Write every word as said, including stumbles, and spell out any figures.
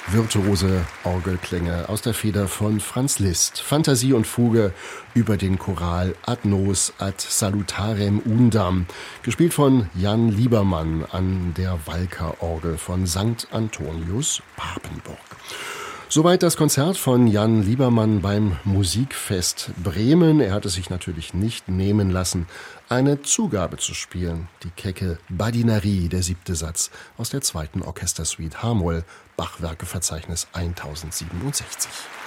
Virtuose Orgelklänge aus der Feder von Franz Liszt. Fantasie und Fuge über den Choral Ad nos ad salutarem undam, gespielt von Jan Liebermann an der Walker-Orgel von Sankt Antonius Papenburg. Soweit das Konzert von Jan Liebermann beim Musikfest Bremen. Er hat es sich natürlich nicht nehmen lassen, eine Zugabe zu spielen. Die kecke Badinerie, der siebte Satz aus der zweiten Orchestersuite H-Moll, Bachwerkeverzeichnis tausendsiebenundsechzig.